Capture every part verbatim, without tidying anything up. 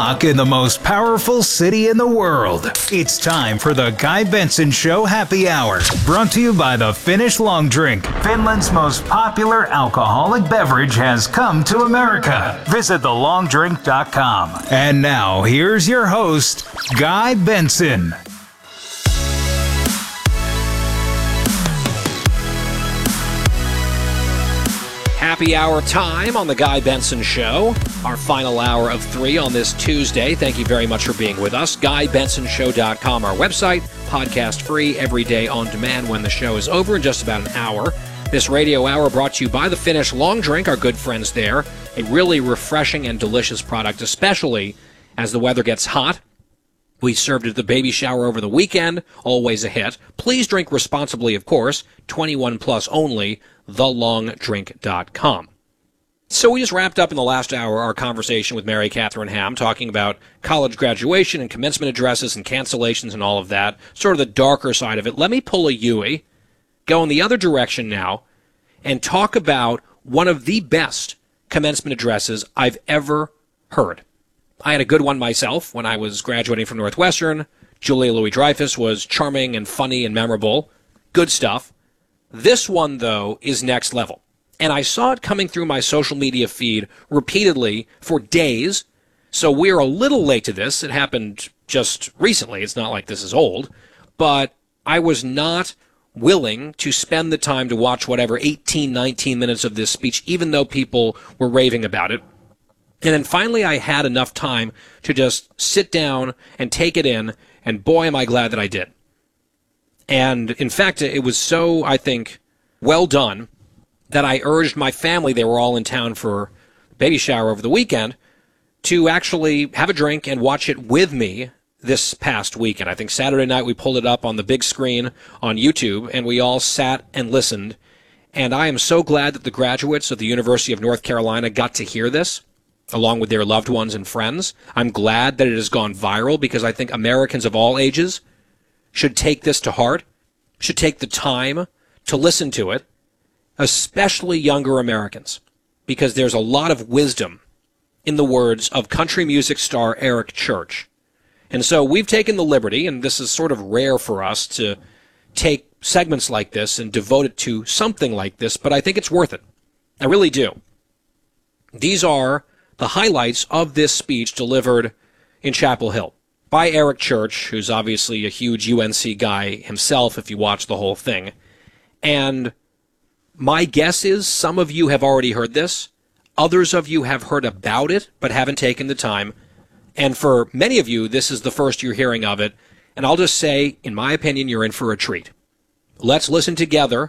o'clock in the most powerful city in the world. It's time for the Guy Benson Show Happy Hour, brought to you by the Finnish Long Drink. Finland's most popular alcoholic beverage has come to America. Visit the long drink dot com. And now, here's your host, Guy Benson. Happy hour time on the Guy Benson Show. Our final hour of three on this Tuesday. Thank you very much for being with us. guy benson show dot com, our website. Podcast free every day on demand when the show is over in just about an hour. This radio hour brought to you by the Finnish Long Drink, our good friends there. A really refreshing and delicious product, especially as the weather gets hot. We served it at the baby shower over the weekend. Always a hit. Please drink responsibly, of course. twenty-one plus only. the long drink dot com. So we just wrapped up in the last hour our conversation with Mary Catherine Ham, talking about college graduation and commencement addresses and cancellations and all of that, sort of the darker side of it. Let me pull a Yui, go in the other direction now, and talk about one of the best commencement addresses I've ever heard. I had a good one myself when I was graduating from Northwestern. Julia Louis-Dreyfus was charming and funny and memorable. Good stuff. This one, though, is next level. And I saw it coming through my social media feed repeatedly for days. So we're a little late to this. It happened just recently. It's not like this is old. But I was not willing to spend the time to watch whatever eighteen, nineteen minutes of this speech, even though people were raving about it. And then finally I had enough time to just sit down and take it in. And boy, am I glad that I did. And, in fact, it was so, I think, well done that I urged my family, they were all in town for baby shower over the weekend, to actually have a drink and watch it with me this past weekend. I think Saturday night we pulled it up on the big screen on YouTube, and we all sat and listened. And I am so glad that the graduates of the University of North Carolina got to hear this, along with their loved ones and friends. I'm glad that it has gone viral, because I think Americans of all ages should take this to heart, should take the time to listen to it, especially younger Americans, because there's a lot of wisdom in the words of country music star Eric Church. And so we've taken the liberty, and this is sort of rare for us to take segments like this and devote it to something like this, but I think it's worth it. I really do. These are the highlights of this speech delivered in Chapel Hill by Eric Church, who's obviously a huge U N C guy himself if you watch the whole thing. And my guess is some of you have already heard this. Others of you have heard about it but haven't taken the time. And for many of you, this is the first you're hearing of it. And I'll just say, in my opinion, you're in for a treat. Let's listen together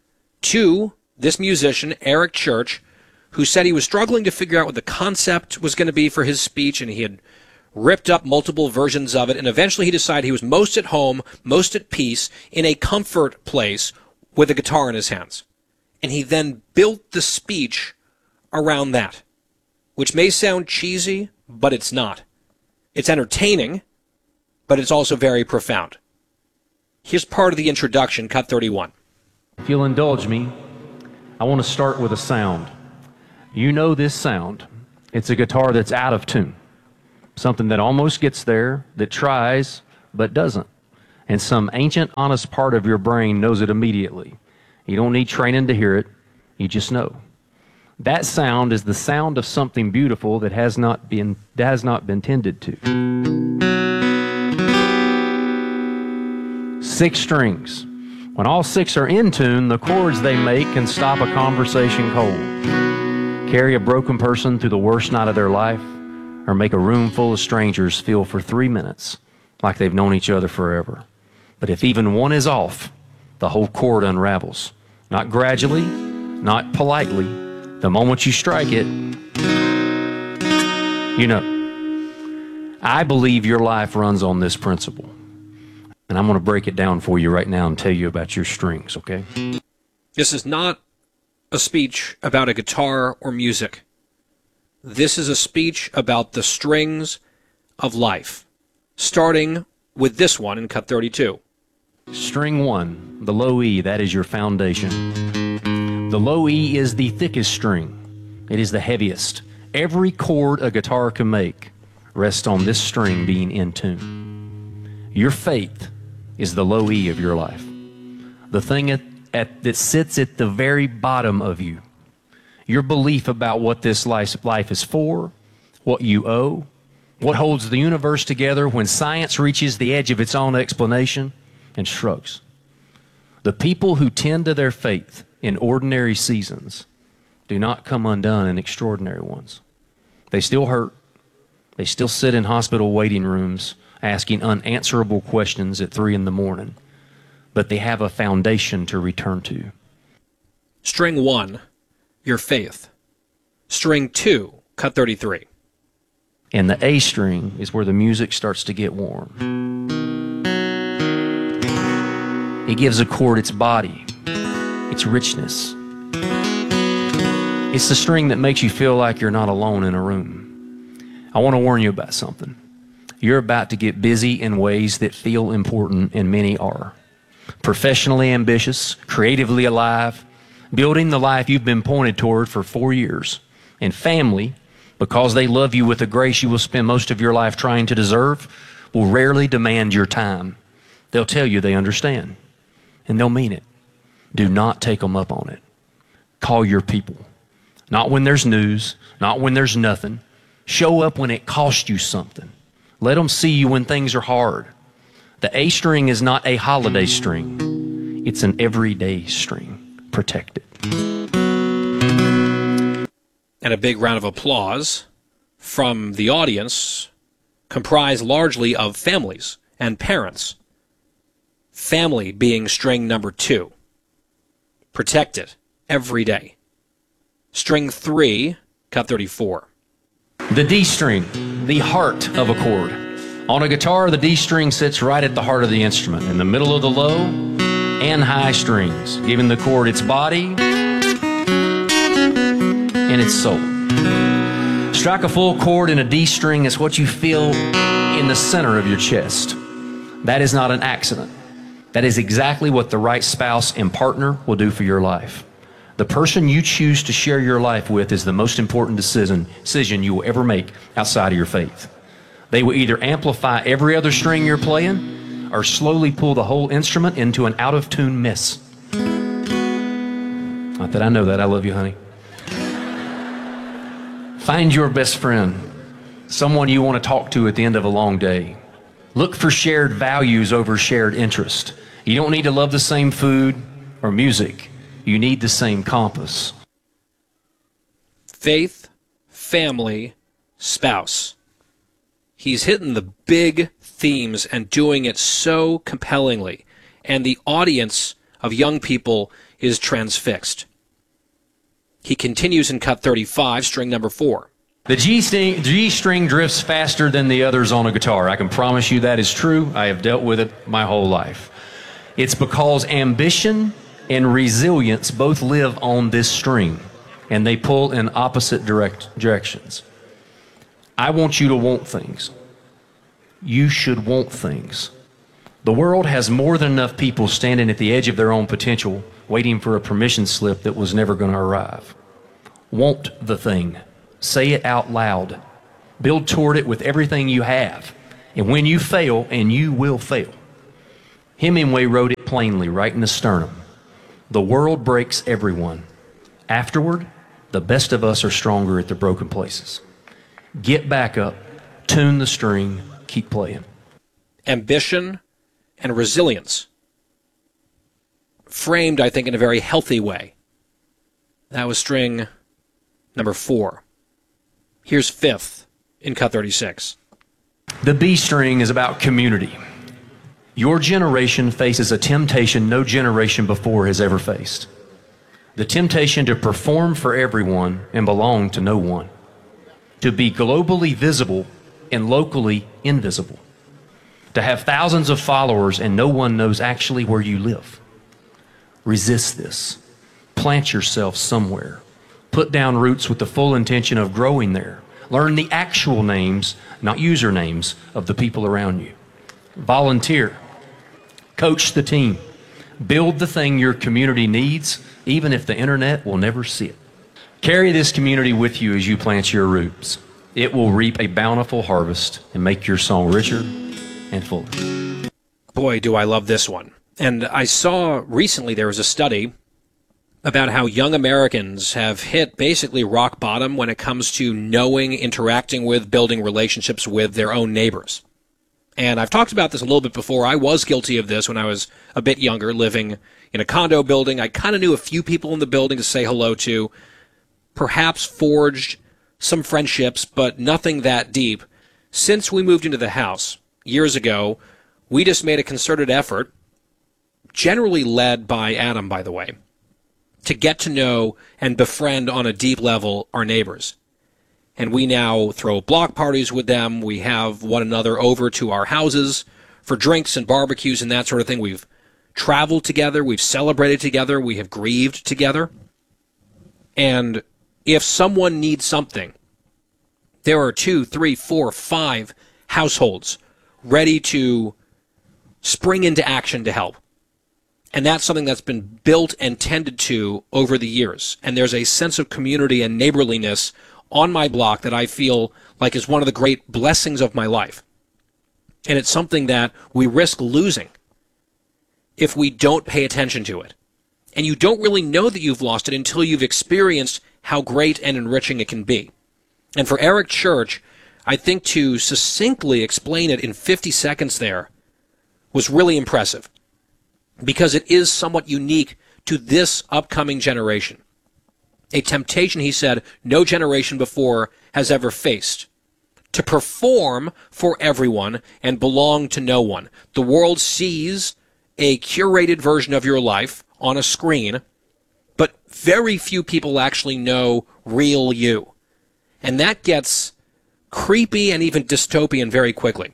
to this musician, Eric Church, who said he was struggling to figure out what the concept was going to be for his speech, and he had ripped up multiple versions of it, and eventually he decided he was most at home, most at peace, in a comfort place with a guitar in his hands. And he then built the speech around that, which may sound cheesy, but it's not. It's entertaining, but it's also very profound. Here's part of the introduction, cut thirty-one. If you'll indulge me, I want to start with a sound. You know this sound. It's a guitar that's out of tune. Something that almost gets there, that tries, but doesn't. And some ancient, honest part of your brain knows it immediately. You don't need training to hear it. You just know. That sound is the sound of something beautiful that has not been, that has not been tended to. Six strings. When all six are in tune, the chords they make can stop a conversation cold, carry a broken person through the worst night of their life, or make a room full of strangers feel for three minutes like they've known each other forever. But if even one is off, the whole chord unravels. Not gradually, not politely. The moment you strike it, you know. I believe your life runs on this principle. And I'm going to break it down for you right now and tell you about your strings, okay? This is not a speech about a guitar or music. This is a speech about the strings of life, starting with this one in cut thirty-two. String one, the low E, that is your foundation. The low E is the thickest string. It is the heaviest. Every chord a guitar can make rests on this string being in tune. Your faith is the low E of your life. The thing at, at, that sits at the very bottom of you. Your belief about what this life, life is for, what you owe, what holds the universe together when science reaches the edge of its own explanation and shrugs. The people who tend to their faith in ordinary seasons do not come undone in extraordinary ones. They still hurt. They still sit in hospital waiting rooms asking unanswerable questions at three in the morning, but they have a foundation to return to. String one, your faith. String two, cut thirty-three. And the A string is where the music starts to get warm. It gives a chord its body, its richness. It's the string that makes you feel like you're not alone in a room. I want to warn you about something. You're about to get busy in ways that feel important, and many are. Professionally ambitious, creatively alive, building the life you've been pointed toward for four years. And family, because they love you with a grace you will spend most of your life trying to deserve, will rarely demand your time. They'll tell you they understand, and they'll mean it. Do not take them up on it. Call your people. Not when there's news, not when there's nothing. Show up when it costs you something. Let them see you when things are hard. The A string is not a holiday string. It's an everyday string. Protect it. And a big round of applause from the audience, comprised largely of families and parents. Family being string number two. Protect it every day. String three, cut thirty-four. The D string, the heart of a chord. On a guitar, the D string sits right at the heart of the instrument, in the middle of the low and high strings, giving the chord its body and its soul. Strike a full chord in a D string is what you feel in the center of your chest. That is not an accident. That is exactly what the right spouse and partner will do for your life. The person you choose to share your life with is the most important decision, decision you will ever make outside of your faith. They will either amplify every other string you're playing or slowly pull the whole instrument into an out-of-tune mess. Not that I know that. I love you, honey. Find your best friend, someone you want to talk to at the end of a long day. Look for shared values over shared interest. You don't need to love the same food or music. You need the same compass. Faith, family, spouse. He's hitting the big themes and doing it so compellingly. And the audience of young people is transfixed. He continues in cut thirty-five, string number four. The G string, G string drifts faster than the others on a guitar. I can promise you that is true. I have dealt with it my whole life. It's because ambition and resilience both live on this string, and they pull in opposite direct directions. I want you to want things. You should want things. The world has more than enough people standing at the edge of their own potential, waiting for a permission slip that was never going to arrive. Want the thing. Say it out loud. Build toward it with everything you have. And when you fail, and you will fail, Hemingway wrote it plainly right in the sternum. The world breaks everyone. Afterward, the best of us are stronger at the broken places. Get back up, tune the string, keep playing. Ambition and resilience. Framed, I think, in a very healthy way. That was string number four. Here's fifth in cut thirty-six. The B string is about community. Your generation faces a temptation no generation before has ever faced. The temptation to perform for everyone and belong to no one. To be globally visible and locally invisible. To have thousands of followers and no one knows actually where you live. Resist this. Plant yourself somewhere. Put down roots with the full intention of growing there. Learn the actual names, not usernames, of the people around you. Volunteer. Coach the team. Build the thing your community needs, even if the internet will never see it. Carry this community with you as you plant your roots. It will reap a bountiful harvest and make your song richer and fuller. Boy, do I love this one. And I saw recently there was a study about how young Americans have hit basically rock bottom when it comes to knowing, interacting with, building relationships with their own neighbors. And I've talked about this a little bit before. I was guilty of this when I was a bit younger, living in a condo building. I kind of knew a few people in the building to say hello to, perhaps forged some friendships, but nothing that deep. Since we moved into the house years ago, we just made a concerted effort, generally led by Adam, by the way, to get to know and befriend on a deep level our neighbors. And we now throw block parties with them. We have one another over to our houses for drinks and barbecues and that sort of thing. We've traveled together. We've celebrated together. We have grieved together. And if someone needs something, there are two, three, four, five households ready to spring into action to help. And that's something that's been built and tended to over the years. And there's a sense of community and neighborliness on my block that I feel like is one of the great blessings of my life. And it's something that we risk losing if we don't pay attention to it. And you don't really know that you've lost it until you've experienced how great and enriching it can be. And for Eric Church, I think to succinctly explain it in fifty seconds there was really impressive, because it is somewhat unique to this upcoming generation. A temptation, he said, no generation before has ever faced. To perform for everyone and belong to no one. The world sees a curated version of your life on a screen, but very few people actually know real you. And that gets creepy and even dystopian very quickly.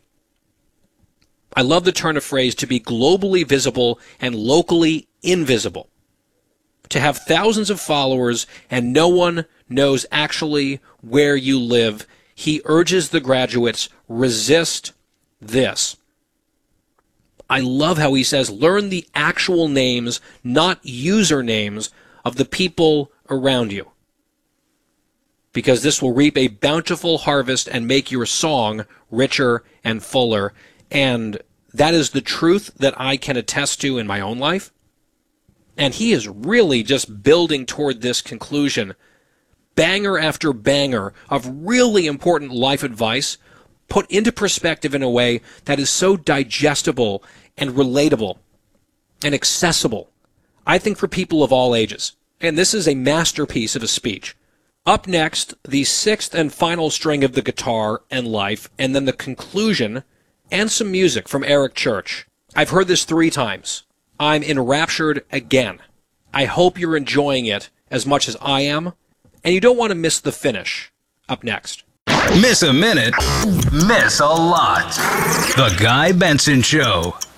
I love the turn of phrase, to be globally visible and locally invisible. To have thousands of followers and no one knows actually where you live. He urges the graduates, resist this. I love how he says, learn the actual names, not usernames, of the people around you. Because this will reap a bountiful harvest and make your song richer and fuller. And that is the truth that I can attest to in my own life. And he is really just building toward this conclusion. Banger after banger of really important life advice put into perspective in a way that is so digestible and relatable and accessible, I think, for people of all ages. And this is a masterpiece of a speech. Up next, the sixth and final string of the guitar and life, and then the conclusion and some music from Eric Church. I've heard this three times. I'm enraptured again. I hope you're enjoying it as much as I am, and you don't want to miss the finish. Up next. Miss a minute, miss a lot. The Guy Benson Show.